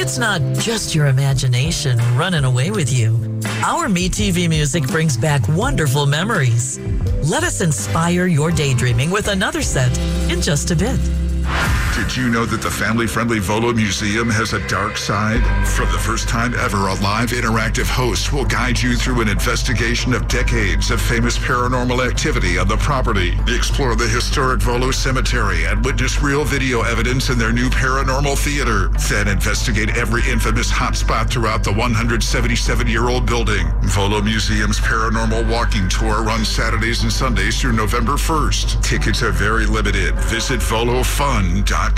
it's not just your imagination running away with you. Our MeTV Music brings back wonderful memories. Let us inspire your daydreaming with another set in just a bit. Did you know that the family-friendly Volo Museum has a dark side? For the first time ever, a live interactive host will guide you through an investigation of decades of famous paranormal activity on the property. Explore the historic Volo Cemetery and witness real video evidence in their new paranormal theater. Then investigate every infamous hotspot throughout the 177-year-old building. Volo Museum's Paranormal Walking Tour runs Saturdays and Sundays through November 1st. Tickets are very limited. Visit VoloFun.com.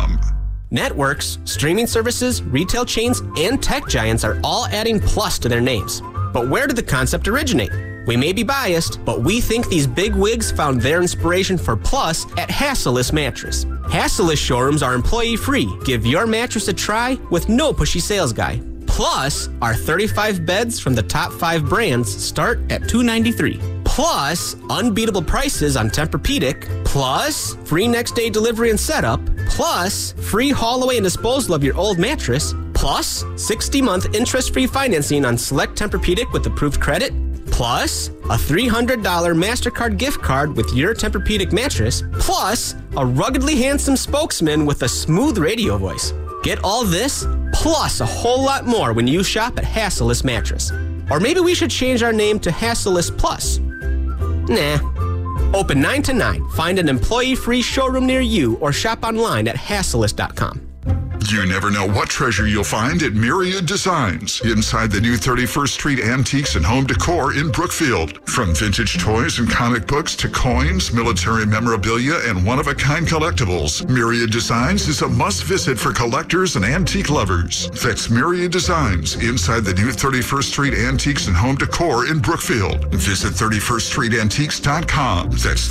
Networks, streaming services, retail chains, and tech giants are all adding Plus to their names. But where did the concept originate? We may be biased, but we think these big wigs found their inspiration for Plus at Hassellus Mattress. Hassellus showrooms are employee-free. Give your mattress a try with no pushy sales guy. Plus, our 35 beds from the top 5 brands start at $293. Plus, unbeatable prices on Tempur-Pedic. Plus, free next-day delivery and setup. Plus, free haul away and disposal of your old mattress. Plus, 60-month interest-free financing on select Tempur-Pedic with approved credit. Plus, a $300 MasterCard gift card with your Tempur-Pedic mattress. Plus, a ruggedly handsome spokesman with a smooth radio voice. Get all this, plus a whole lot more when you shop at Hassellus Mattress. Or maybe we should change our name to Hassellus Plus. Nah. Open 9 to 9. Find an employee-free showroom near you or shop online at Hassellus.com. You never know what treasure you'll find at Myriad Designs inside the new 31st Street Antiques and Home Decor in Brookfield. From vintage toys and comic books to coins, military memorabilia, and one-of-a-kind collectibles, Myriad Designs is a must-visit for collectors and antique lovers. That's Myriad Designs inside the new 31st Street Antiques and Home Decor in Brookfield. Visit 31ststreetantiques.com. That's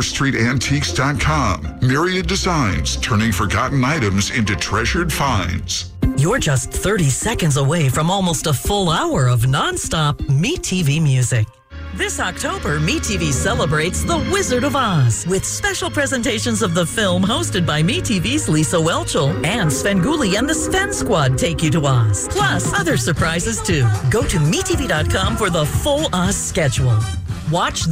31ststreetantiques.com. Myriad Designs, turning forgotten items into treasured finds. You're just 30 seconds away from almost a full hour of nonstop MeTV music. This October, MeTV celebrates The Wizard of Oz with special presentations of the film hosted by MeTV's Lisa Whelchel and Svengoolie and the Sven Squad take you to Oz. Plus, other surprises too. Go to MeTV.com for the full Oz schedule. Watch